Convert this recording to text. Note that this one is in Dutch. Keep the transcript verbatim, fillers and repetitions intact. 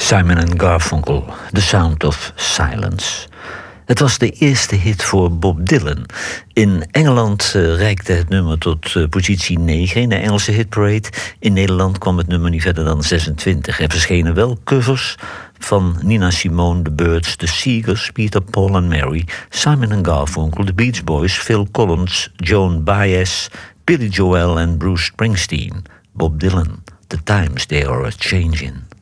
Simon and Garfunkel, The Sound of Silence. Het was de eerste hit voor Bob Dylan. In Engeland uh, reikte het nummer tot uh, positie negen in de Engelse hitparade. In Nederland kwam het nummer niet verder dan zesentwintig. Er verschenen wel covers van Nina Simone, The Byrds, The Seegers, Peter, Paul and Mary, Simon and Garfunkel, The Beach Boys, Phil Collins, Joan Baez, Billy Joel en Bruce Springsteen. Bob Dylan, The Times They Are A-Changin'.